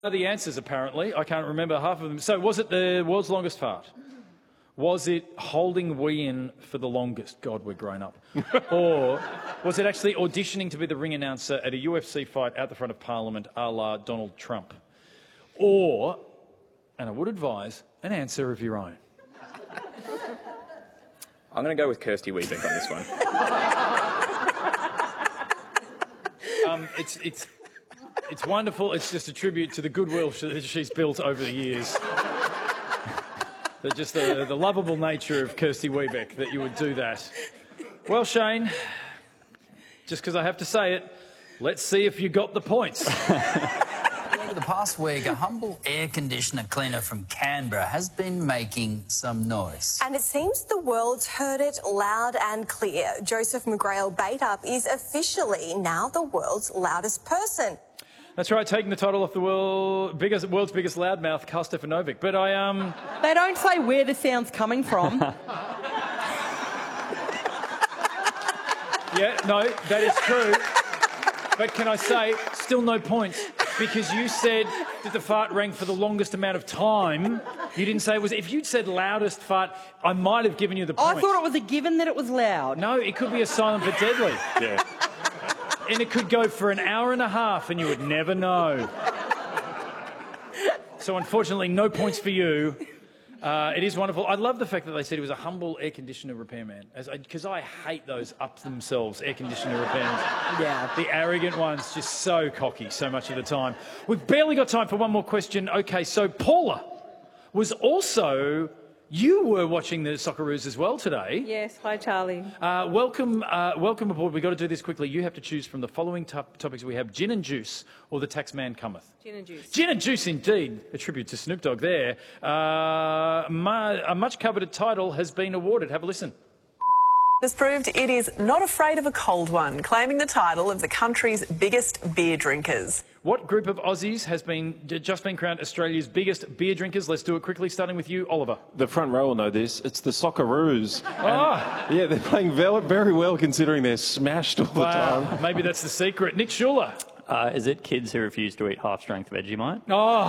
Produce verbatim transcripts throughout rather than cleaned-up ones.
The answers, apparently. I can't remember half of them. So was it the world's longest fart? Was it holding wee in for the longest? God, we're grown up. Or was it actually auditioning to be the ring announcer at a U F C fight out the front of Parliament a la Donald Trump? Or, and I would advise, an answer of your own. I'm going to go with Kirsty Weebeck on this one. um, it's, it's, it's wonderful. It's just a tribute to the goodwill that she's built over the years. The, just the, the lovable nature of Kirsty Weebeck that you would do that. Well, Shane, just because I have to say it, let's see if you got the points. Over the past week, a humble air conditioner cleaner from Canberra has been making some noise. And it seems the world's heard it loud and clear. Joseph McGrail Bait-Up is officially now the world's loudest person. That's right, taking the title off the world, biggest, world's biggest loudmouth, Karl Stefanovic. But I, um... They don't say where the sound's coming from. Yeah, no, that is true. But can I say, still no points, because you said that the fart rang for the longest amount of time. You didn't say it was... If you'd said loudest fart, I might have given you the point. I thought it was a given that it was loud. No, it could be a silent but deadly. Yeah. And it could go for an hour and a half and you would never know. So unfortunately, no points for you. Uh, it is wonderful. I love the fact that they said he was a humble air conditioner repairman, because I, I hate those up themselves air conditioner repairmen. Yeah. The arrogant ones, just so cocky so much of the time. We've barely got time for one more question. Okay, so Paula was also... You were watching the Socceroos as well today. Yes, hi Charlie. Uh, welcome, uh, welcome aboard. We've got to do this quickly. You have to choose from the following top topics. We have gin and juice or the tax man cometh. Gin and juice. Gin and juice, indeed. A tribute to Snoop Dogg there. Uh, mu a much coveted title has been awarded. Have a listen. Has proved it is not afraid of a cold one, claiming the title of the country's biggest beer drinkers. What group of Aussies has been just been crowned Australia's biggest beer drinkers? Let's do it quickly, starting with you, Oliver. The front row will know this. It's the Socceroos. Oh. Yeah, they're playing very well considering they're smashed all the Wow. time. Maybe that's the secret. Nick Schuler. Uh, is it kids who refuse to eat half-strength Vegemite? Oh.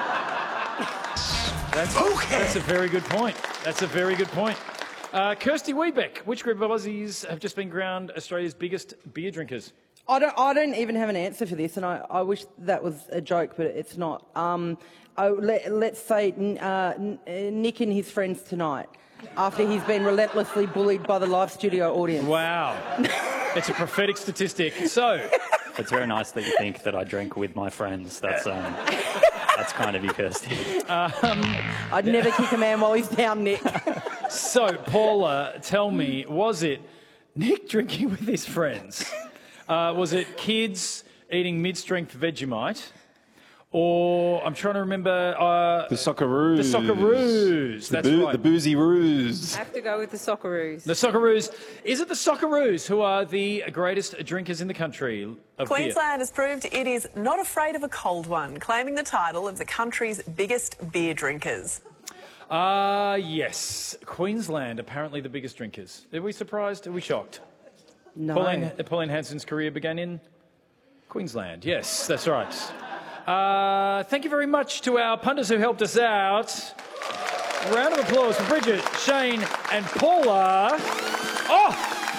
That's, okay. That's a very good point. That's a very good point. Uh, Kirsty Weebeck, which group of Aussies have just been crowned Australia's biggest beer drinkers? I don't, I don't even have an answer for this, and I, I wish that was a joke, but it's not. Um, I, let, let's say uh, Nick and his friends tonight, after he's been relentlessly bullied by the live studio audience. Wow. It's a prophetic statistic. So... It's very nice that you think that I drink with my friends. That's um, that's kind of you, Kirsty. Um, I'd never kick a man while he's down, Nick. So, Paula, tell me, was it Nick drinking with his friends? Uh, was it kids eating mid-strength Vegemite? Or, I'm trying to remember... Uh, the Socceroos. The Socceroos, the that's boo right. The boozy roos. I have to go with the Socceroos. The Socceroos. Is it the Socceroos who are the greatest drinkers in the country of Queensland beer? has proved it is not afraid of a cold one, claiming the title of the country's biggest beer drinkers. Ah, uh, yes. Queensland, apparently the biggest drinkers. Are we surprised? Are we shocked? No. Pauline, Pauline Hanson's career began in Queensland. Yes, that's right. Uh, thank you very much to our punters who helped us out. A round of applause for Bridget, Shane and Paula. Oh!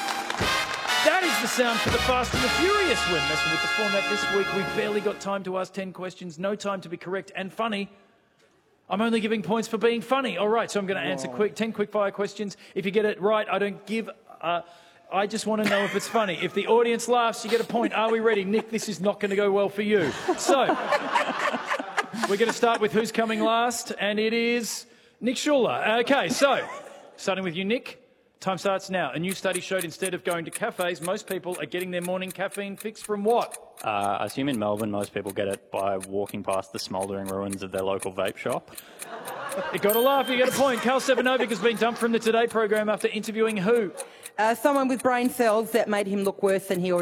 That is the sound for the Fast and the Furious. We're messing with the format this week. We've barely got time to ask ten questions, no time to be correct and funny. I'm only giving points for being funny. All right, so I'm going to answer quick ten quick-fire questions. If you get it right, I don't give... Uh, I just want to know if it's funny. If the audience laughs, you get a point. Are we ready? Nick, this is not going to go well for you. So, we're going to start with who's coming last, and it is Nick Schuler. Okay, so, starting with you, Nick. Time starts now. A new study showed instead of going to cafes, most people are getting their morning caffeine fix from what? Uh, I assume in Melbourne most people get it by walking past the smouldering ruins of their local vape shop. You got to laugh, you get a point. Karl Stefanovic has been dumped from the Today program after interviewing who? Uh, someone with brain cells that made him look worse than he already